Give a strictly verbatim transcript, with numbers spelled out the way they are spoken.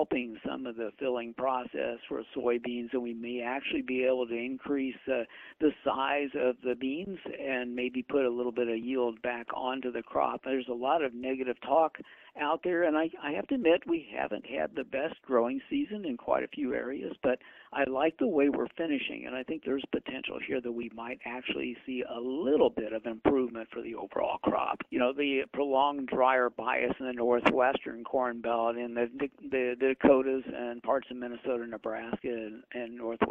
helping some of the filling process for soybeans, and we may actually be able to increase uh, the size of the beans and maybe put a little bit of yield back onto the crop. There's a lot of negative talk out there, and I, I have to admit we haven't had the best growing season in quite a few areas, but I like the way we're finishing, and I think there's potential here that we might actually see a little bit of improvement for the overall crop. You know, the prolonged drier bias in the northwestern corn belt, in the, the, the Dakotas and parts of Minnesota, Nebraska, and, and northwest